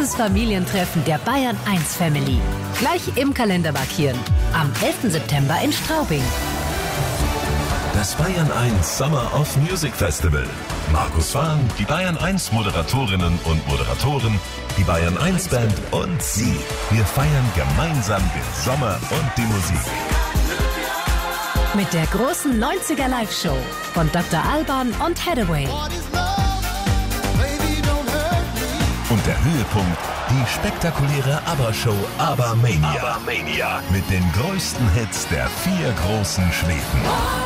großes Familientreffen der Bayern 1 Family. Gleich im Kalender markieren. Am 11. September in Straubing. Das Bayern 1 Summer of Music Festival. Markus Fahn, die Bayern 1 Moderatorinnen und Moderatoren, die Bayern 1 Band und Sie. Wir feiern gemeinsam den Sommer und die Musik. Mit der großen 90er Live-Show von Dr. Alban und Hathaway. Und der Höhepunkt, die spektakuläre ABBA-Show ABBA-Mania. Mit den größten Hits der 4 großen Schweden.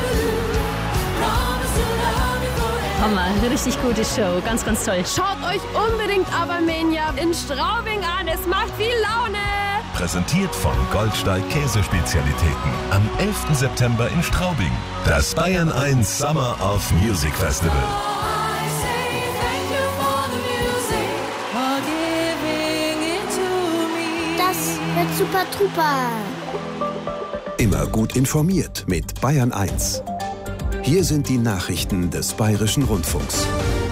Hammer, eine richtig gute Show, ganz, ganz toll. Schaut euch unbedingt ABBA-Mania in Straubing an, es macht viel Laune. Präsentiert von Goldsteig Käsespezialitäten. Am 11. September in Straubing. Das Bayern 1 Summer of Music Festival. Mit Super Trooper. Immer gut informiert mit Bayern 1. Hier sind die Nachrichten des Bayerischen Rundfunks.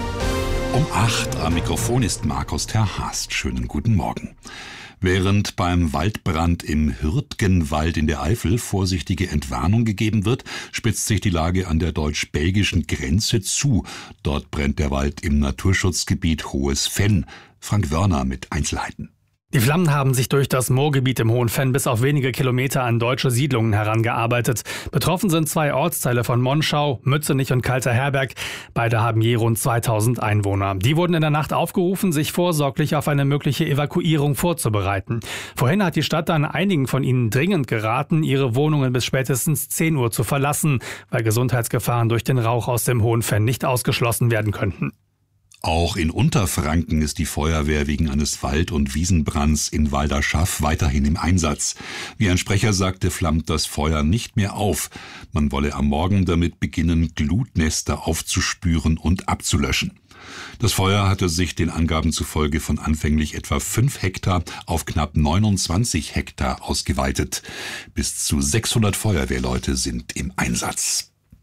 Um 8 am Mikrofon ist Markus Terhast. Schönen guten Morgen. Während beim Waldbrand im Hürtgenwald in der Eifel vorsichtige Entwarnung gegeben wird, spitzt sich die Lage an der deutsch-belgischen Grenze zu. Dort brennt der Wald im Naturschutzgebiet Hohes Venn. Frank Wörner mit Einzelheiten. Die Flammen haben sich durch das Moorgebiet im Hohen Venn bis auf wenige Kilometer an deutsche Siedlungen herangearbeitet. Betroffen sind 2 Ortsteile von Monschau, Mützenich und Kalter Herberg. Beide haben je rund 2000 Einwohner. Die wurden in der Nacht aufgerufen, sich vorsorglich auf eine mögliche Evakuierung vorzubereiten. Vorhin hat die Stadt dann einigen von ihnen dringend geraten, ihre Wohnungen bis spätestens 10 Uhr zu verlassen, weil Gesundheitsgefahren durch den Rauch aus dem Hohen Venn nicht ausgeschlossen werden könnten. Auch in Unterfranken ist die Feuerwehr wegen eines Wald- und Wiesenbrands in Walderschaff weiterhin im Einsatz. Wie ein Sprecher sagte, flammt das Feuer nicht mehr auf. Man wolle am Morgen damit beginnen, Glutnester aufzuspüren und abzulöschen. Das Feuer hatte sich den Angaben zufolge von anfänglich etwa 5 Hektar auf knapp 29 Hektar ausgeweitet. Bis zu 600 Feuerwehrleute sind im Einsatz.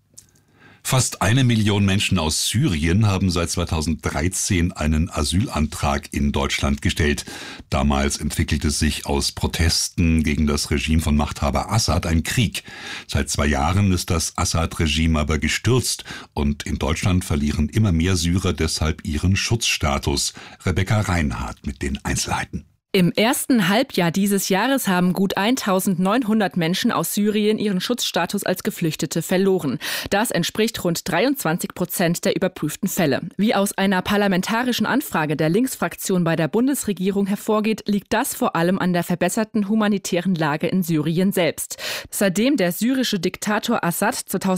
Fast 1 Million Menschen aus Syrien haben seit 2013 einen Asylantrag in Deutschland gestellt. Damals entwickelte sich aus Protesten gegen das Regime von Machthaber Assad ein Krieg. Seit 2 Jahren ist das Assad-Regime aber gestürzt und in Deutschland verlieren immer mehr Syrer deshalb ihren Schutzstatus. Rebecca Reinhardt mit den Einzelheiten. Im ersten Halbjahr dieses Jahres haben gut 1900 Menschen aus Syrien ihren Schutzstatus als Geflüchtete verloren. Das entspricht rund 23% der überprüften Fälle. Wie aus einer parlamentarischen Anfrage der Linksfraktion bei der Bundesregierung hervorgeht, liegt das vor allem an der verbesserten humanitären Lage in Syrien selbst. Seitdem der syrische Diktator Assad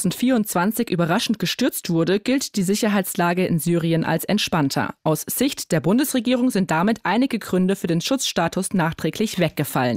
2024 überraschend gestürzt wurde, gilt die Sicherheitslage in Syrien als entspannter. Aus Sicht der Bundesregierung sind damit einige Gründe für den Schutzstatus nachträglich weggefallen.